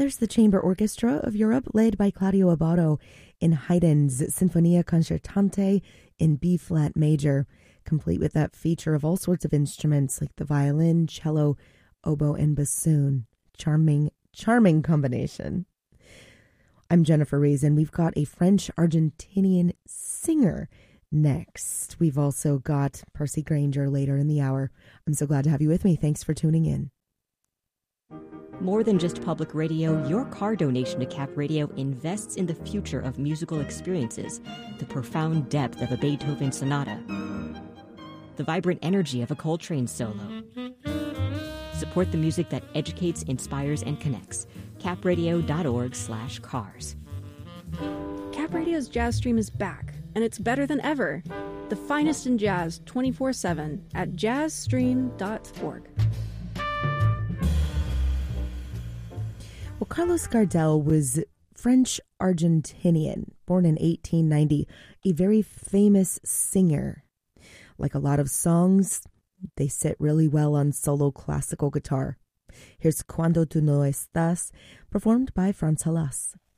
There's the Chamber Orchestra of Europe, led by Claudio Abbado in Haydn's Sinfonia Concertante in B-flat major, complete with that feature of all sorts of instruments like the violin, cello, oboe, and bassoon. Charming, charming combination. I'm Jennifer Reason. We've got a French-Argentinian singer next. We've also got Percy Granger later in the hour. I'm so glad to have you with me. Thanks for tuning in. More than just public radio, your car donation to Cap Radio invests in the future of musical experiences, the profound depth of a Beethoven sonata, the vibrant energy of a Coltrane solo. Support the music that educates, inspires, and connects. capradio.org/cars. Cap Radio's Jazz Stream is back, and it's better than ever. The finest in jazz 24/7 at jazzstream.org. Well, Carlos Gardel was French-Argentinian, born in 1890, a very famous singer. Like a lot of songs, they sit really well on solo classical guitar. Here's Cuando tú no estás, performed by Franz Halas.